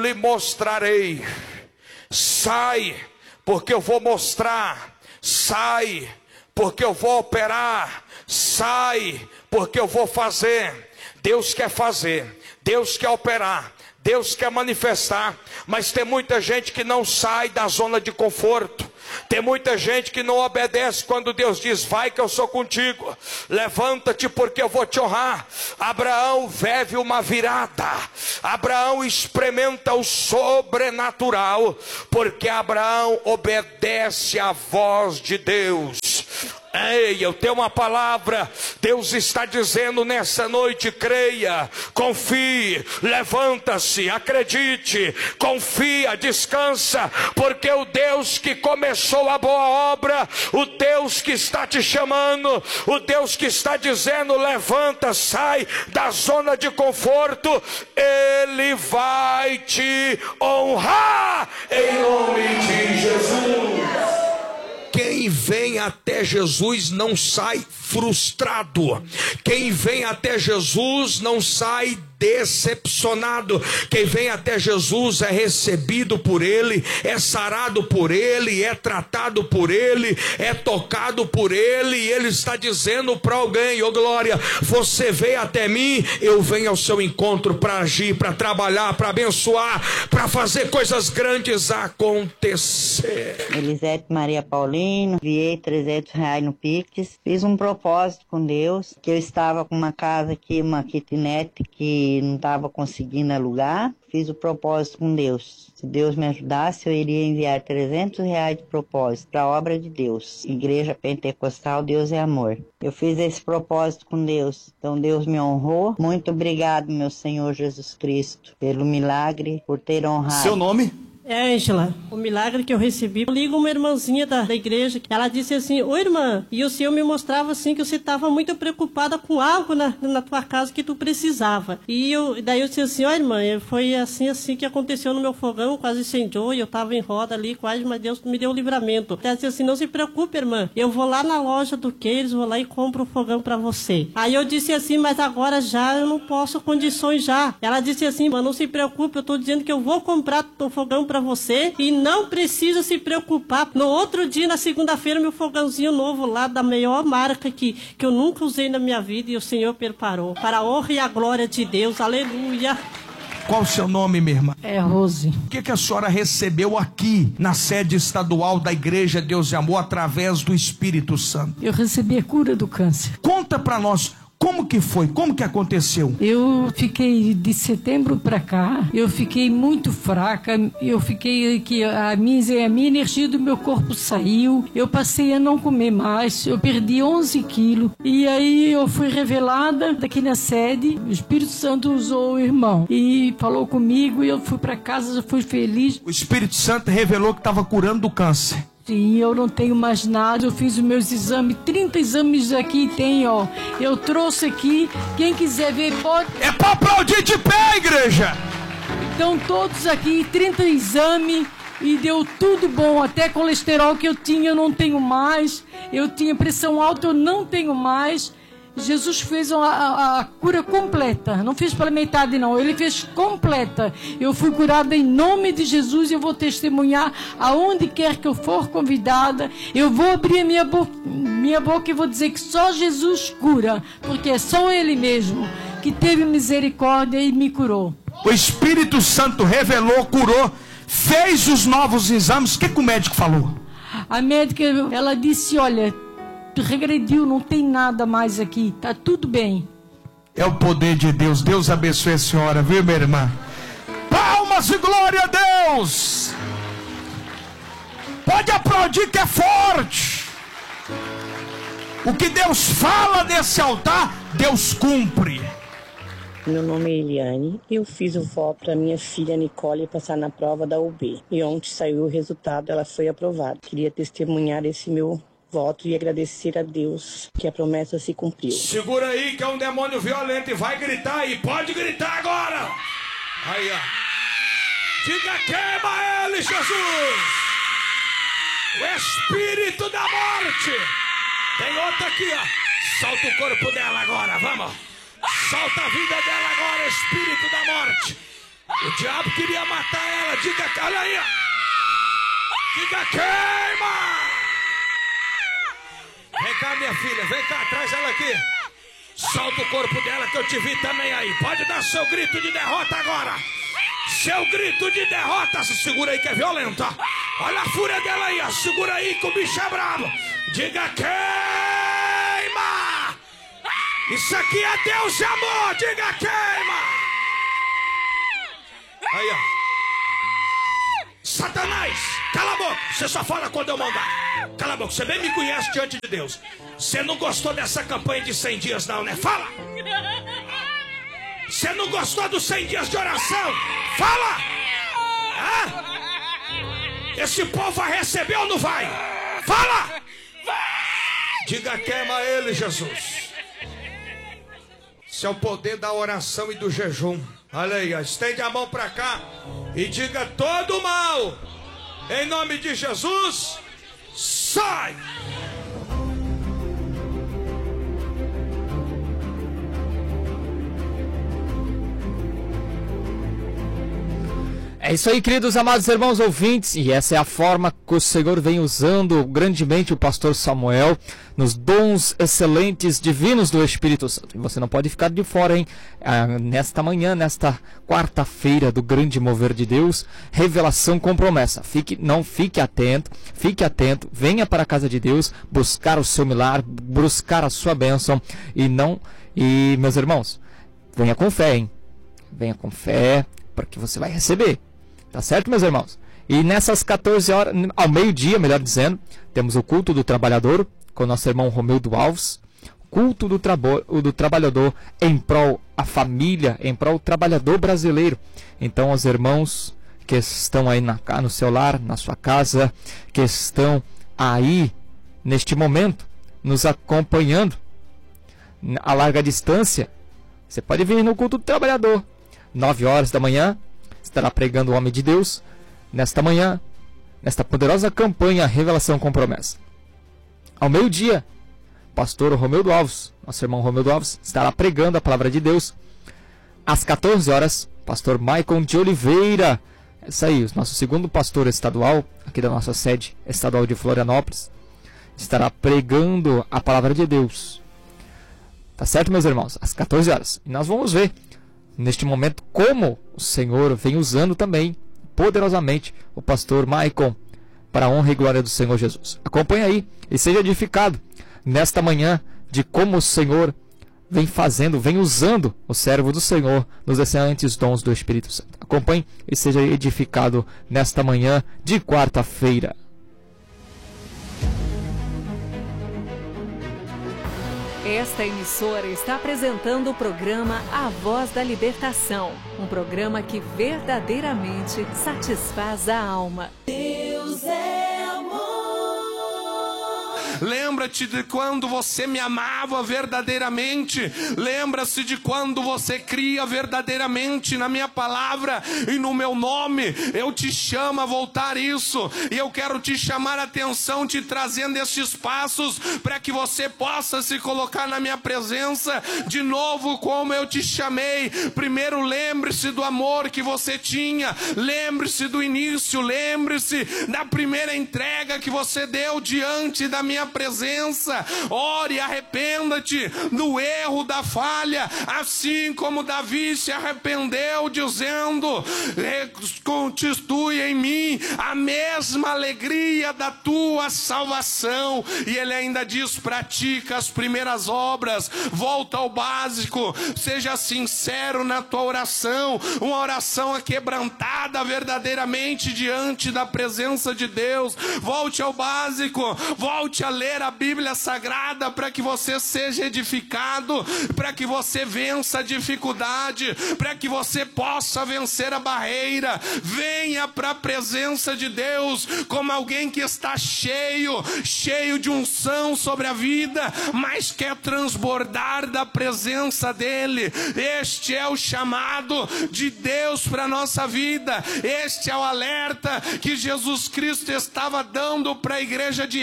lhe mostrarei. Sai, porque eu vou mostrar. Sai, porque eu vou operar. Sai, porque eu vou fazer. Deus quer fazer, Deus quer operar, Deus quer manifestar, mas tem muita gente que não sai da zona de conforto. Tem muita gente que não obedece quando Deus diz: vai que eu sou contigo, levanta-te porque eu vou te honrar. Abraão vive uma virada. Abraão experimenta o sobrenatural, porque Abraão obedece à voz de Deus. Ei, eu tenho uma palavra. Deus está dizendo nessa noite: creia, confie, levanta-se, acredite, confia, descansa, porque o Deus que começou a boa obra, o Deus que está te chamando, o Deus que está dizendo: levanta, sai da zona de conforto, Ele vai te honrar em nome de Jesus. Quem vem até Jesus não sai frustrado. Quem vem até Jesus não sai decepcionado. Quem vem até Jesus é recebido por Ele, é sarado por Ele, é tratado por Ele, é tocado por Ele. E Ele está dizendo para alguém: ô glória, você veio até mim, eu venho ao seu encontro para agir, para trabalhar, para abençoar, para fazer coisas grandes acontecer. Elisete Maria Paulino, enviei R$300 no Pix, fiz um propósito com Deus, que eu estava com uma casa aqui, uma kitnet, que não estava conseguindo alugar. Fiz o propósito com Deus. Se Deus me ajudasse, eu iria enviar R$300 de propósito para a obra de Deus. Igreja Pentecostal, Deus é Amor. Eu fiz esse propósito com Deus. Então Deus me honrou. Muito obrigado, meu Senhor Jesus Cristo, pelo milagre, por ter honrado. Seu nome? É, Ângela, o milagre que eu recebi, eu ligo uma irmãzinha da igreja, ela disse assim: ô irmã, e o Senhor me mostrava assim que você estava muito preocupada com algo na tua casa que tu precisava. Daí eu disse assim: ó irmã, foi assim que aconteceu no meu fogão, quase incendiou, e eu estava em roda ali, quase, mas Deus me deu o livramento. Ela disse assim: não se preocupe, irmã, eu vou lá na loja do Queiros, vou lá e compro o fogão para você. Aí eu disse assim: mas agora já eu não posso condições já. Ela disse assim: mas não se preocupe, eu estou dizendo que eu vou comprar o fogão para você e não precisa se preocupar. No outro dia, na segunda-feira, meu fogãozinho novo lá, da melhor marca que eu nunca usei na minha vida, e o Senhor preparou para a honra e a glória de Deus. Aleluia. Qual o seu nome, minha irmã? É Rose. O que a senhora recebeu aqui na sede estadual da Igreja Deus e Amor através do Espírito Santo? Eu recebi a cura do câncer. Conta para nós. Como que foi? Como que aconteceu? Eu fiquei de setembro para cá, eu fiquei muito fraca, eu fiquei que a minha energia do meu corpo saiu, eu passei a não comer mais, eu perdi 11 quilos, e aí eu fui revelada daqui na sede, o Espírito Santo usou o irmão e falou comigo, e eu fui para casa, eu fui feliz. O Espírito Santo revelou que estava curando do câncer. Sim, eu não tenho mais nada, eu fiz os meus exames, 30 exames aqui tem, ó. Eu trouxe aqui, quem quiser ver pode... É para aplaudir de pé, igreja! Então todos aqui, 30 exames, e deu tudo bom, até colesterol que eu tinha eu não tenho mais, eu tinha pressão alta, eu não tenho mais. Jesus fez a cura completa, não fez pela metade não, Ele fez completa. Eu fui curada em nome de Jesus, e eu vou testemunhar aonde quer que eu for convidada. Eu vou abrir a minha boca e vou dizer que só Jesus cura, porque é só Ele mesmo que teve misericórdia e me curou. O Espírito Santo revelou, curou, fez os novos exames. O que o médico falou? A médica, ela disse: olha, regrediu, não tem nada mais aqui, tá tudo bem. É o poder de Deus. Deus abençoe a senhora, viu, minha irmã? Palmas e glória a Deus. Pode aplaudir que é forte. O que Deus fala nesse altar, Deus cumpre. Meu nome é Eliane, eu fiz o voto para minha filha Nicole passar na prova da UB, e ontem saiu o resultado, ela foi aprovada. Queria testemunhar esse meu voto e agradecer a Deus que a promessa se cumpriu. Segura aí que é um demônio violento e vai gritar aí. Pode gritar agora. Aí, ó. Diga: queima ele, Jesus. O espírito da morte. Tem outra aqui, ó. Solta o corpo dela agora, vamos. Solta a vida dela agora, espírito da morte. O diabo queria matar ela. Diga, olha aí. Diga, queima. Vem cá, minha filha. Vem cá, traz ela aqui. Solta o corpo dela que eu te vi também aí. Pode dar seu grito de derrota agora. Seu grito de derrota. Segura aí que é violenta. Olha a fúria dela aí, ó. Segura aí que o bicho é bravo. Diga, queima. Isso aqui é Deus de amor. Diga, queima. Aí, ó. Satanás, cala a boca. Você só fala quando eu mandar. Cala a boca, você bem me conhece diante de Deus. Você não gostou dessa campanha de 100 dias não, né? Fala. Você não gostou dos 100 dias de oração? Fala. Esse povo vai receber ou não vai? Fala. Diga, queima ele, Jesus. Esse é o poder da oração e do jejum. Olha aí, ó. Estende a mão para cá e diga: todo mal, em nome de Jesus, sai. É isso aí, queridos amados irmãos ouvintes, e essa é a forma que o Senhor vem usando grandemente o pastor Samuel nos dons excelentes divinos do Espírito Santo. E você não pode ficar de fora, hein? Nesta manhã, nesta quarta-feira do grande mover de Deus, revelação com promessa. Fique atento, venha para a casa de Deus, buscar o seu milagre, buscar a sua bênção, e meus irmãos, venha com fé, hein? Venha com fé, porque você vai receber. Tá certo, meus irmãos? E nessas 14 horas, ao meio-dia, melhor dizendo, temos o culto do trabalhador, com o nosso irmão Romildo Alves. Culto do trabalhador em prol a família, em prol o trabalhador brasileiro. Então, os irmãos que estão aí no seu lar, na sua casa, que estão aí, neste momento, nos acompanhando a larga distância, você pode vir no culto do trabalhador. 9 horas da manhã, estará pregando o homem de Deus, nesta manhã, nesta poderosa campanha Revelação com Promessa. Ao meio-dia, pastor Romildo Alves, nosso irmão Romildo Alves, estará pregando a palavra de Deus. Às 14 horas, pastor Maicon de Oliveira, isso aí, o nosso segundo pastor estadual, aqui da nossa sede estadual de Florianópolis, estará pregando a palavra de Deus. Tá certo, meus irmãos? Às 14 horas. E nós vamos ver neste momento como o Senhor vem usando também poderosamente o pastor Maicon para a honra e glória do Senhor Jesus. Acompanhe aí e seja edificado nesta manhã de como o Senhor vem usando o servo do Senhor nos excelentes dons do Espírito Santo. Acompanhe e seja edificado nesta manhã de quarta-feira. Esta emissora está apresentando o programa A Voz da Libertação, um programa que verdadeiramente satisfaz a alma. Deus é amor. Lembra-te de quando você me amava verdadeiramente. Lembra-se de quando você cria verdadeiramente na minha palavra e no meu nome. Eu te chamo a voltar isso. E eu quero te chamar a atenção, te trazendo estes passos para que você possa se colocar na minha presença de novo como eu te chamei. Primeiro, lembre-se do amor que você tinha. Lembre-se do início. Lembre-se da primeira entrega que você deu diante da minha presença. Ore, arrependa-te do erro, da falha, assim como Davi se arrependeu, dizendo: constitui em mim a mesma alegria da tua salvação. E ele ainda diz: pratica as primeiras obras, volta ao básico, seja sincero na tua oração, uma oração aquebrantada verdadeiramente diante da presença de Deus. Volte ao básico, volte a ler a Bíblia Sagrada para que você seja edificado, para que você vença a dificuldade, para que você possa vencer a barreira. Venha para a presença de Deus como alguém que está cheio de unção sobre a vida, mas quer transbordar da presença dele. Este é o chamado de Deus para a nossa vida. Este é o alerta que Jesus Cristo estava dando para a igreja de